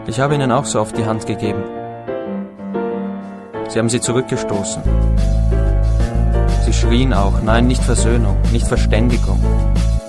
Ich habe ihnen auch so oft die Hand gegeben. Sie haben sie zurückgestoßen. Sie schrien auch, nein, nicht Versöhnung, nicht Verständigung,